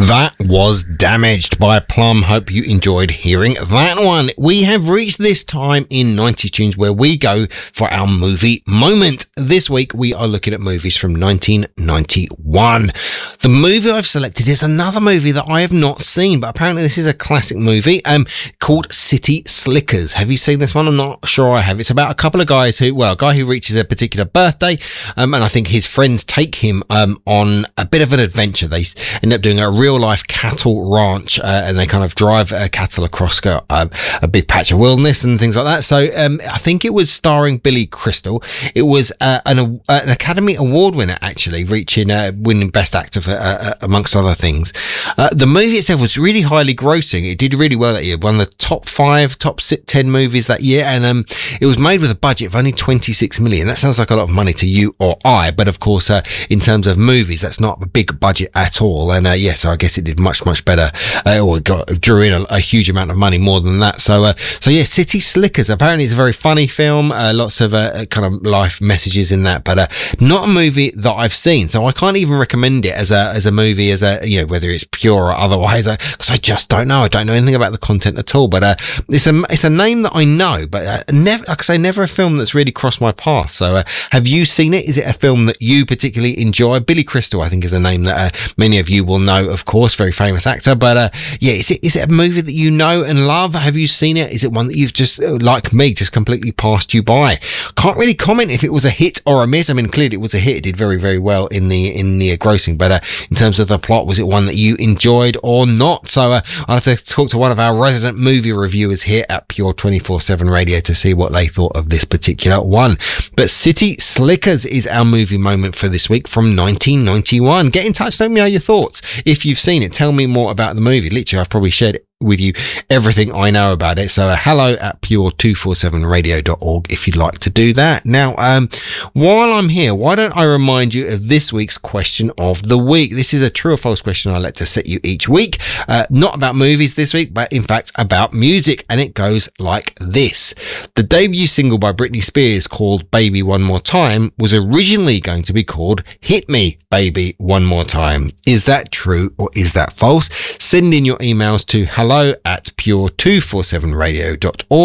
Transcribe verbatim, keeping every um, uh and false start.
That was Damaged by Plum. Hope you enjoyed hearing that one. We have reached this time in ninety Tunes where we go for our movie moment. This week we are looking at movies from nineteen ninety-one. The movie I've selected is another movie that I have not seen, but apparently this is a classic movie um, called City Slickers. Have you seen this one? I'm not sure I have. It's about a couple of guys who, well, a guy who reaches a particular birthday um, and I think his friends take him um, on a bit of an adventure. They end up doing a real life cattle ranch uh, and they kind of drive uh, cattle across uh, a big patch of wilderness and things like that. So um, I think it was starring Billy Crystal. It was uh, an, uh, an Academy Award winner, actually, reaching uh, winning Best Actor for, uh, amongst other things. Uh, the movie itself was really highly grossing. It did really well that year. One of the top five, top ten movies that year. And um, it was made with a budget of only twenty-six million. That sounds like a lot of money to you or I. But of course, uh, in terms of movies, that's not a big budget at all. And uh, yes, yeah, so I guess it did much, much better. Uh, or it got, drew in a, a huge amount of money, more than that. So, uh, so yeah, City Slickers. Apparently it's a very funny film. Uh, lots of uh, kind of life messages in that, but uh, not a movie that I've seen. So I can't even recommend it as a, as a movie, as a, you know, whether it's pure or otherwise, because I just don't know. I don't know anything about the content at all, but uh, it's a, it's a name that I know, but uh, never, like I say, never a film that's really crossed my path. So uh, have you seen it? Is it a film that you particularly enjoy? Billy Crystal, I think, is a name that uh, many of you will know, of course, very famous actor, but uh, yeah, is it, is it a movie that you know and love? Have you seen it? Is it one that you've just, like me, just completely passed you by? Can't really comment if it was a hit or a miss. I mean, clearly it was a hit. It did very, very well in the, in the grossing, but uh, in terms of the plot, was it one that you enjoyed or not? So uh, I'll have to talk to one of our resident movie reviewers here at Pure twenty-four seven Radio to see what they thought of this particular one. But City Slickers is our movie moment for this week from nineteen ninety-one. Get in touch, let me know your thoughts. If you've seen it, tell me more about the movie. Literally, I've probably shared it with you everything I know about it. So uh, hello at pure two forty-seven radio dot org if you'd like to do that. Now, um, while I'm here, why don't I remind you of this week's question of the week? This is a true or false question I like to set you each week. Uh, not about movies this week, but in fact about music. And it goes like this. The debut single by Britney Spears called Baby One More Time was originally going to be called Hit Me Baby One More Time. Is that true or is that false? Send in your emails to hello at pure two forty-seven radio dot org.